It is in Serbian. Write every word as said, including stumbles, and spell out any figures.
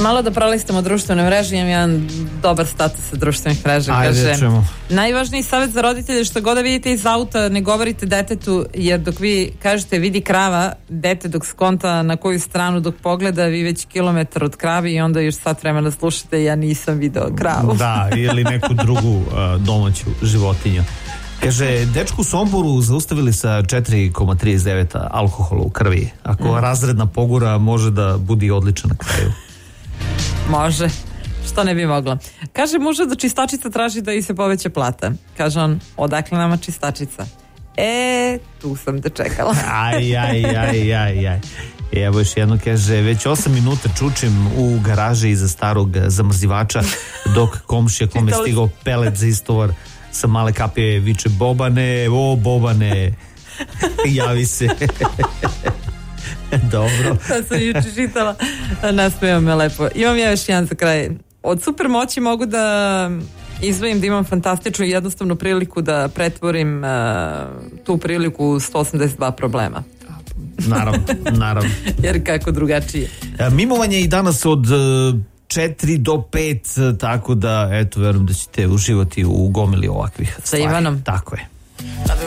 malo da prolistamo društvene mreže, imam jedan dobar status sa društvenih mreža. Ajde, kaže, čemu? najvažniji savjet za roditelje, što god da vidite iz auta, ne govorite detetu, jer dok vi kažete vidi krava, dete dok skonta na koju stranu dok pogleda, vi već kilometar od kravi i onda još sat vremena slušate ja nisam video kravu. Da, ili neku drugu uh, domaću životinju. Kaže, dečku u Somboru zaustavili sa četiri zarez trideset devet alkohola u krvi. Ako mm. razredna pogura može da budi odličan na kraju. Može, što ne bi mogla. Kaže muža da čistačica traži da i se poveća plata. Kaže on, odakle nama čistačica? E, tu sam te čekala. Aj, aj, aj, aj, aj. Evo još jedno, kaže, već osam minuta čučim u garaži iza starog zamrzivača dok komšija kome je stigao pelet za istovar sa male kapije viče Bobane, o Bobane, javi se. Dobro. Da sam juče čitala, nasmeo me lepo. Imam ja još jedan za kraj. Od super moći mogu da izdvojim da imam fantastičnu i jednostavnu priliku da pretvorim uh, tu priliku u sto osamdeset dva problema. Naravno, naravno. Jer kako drugačije. Mimovanje i danas od četiri do pet, tako da eto, verujem da ćete uživati u gomili ovakvih stvari. Sa Ivanom. Tako je.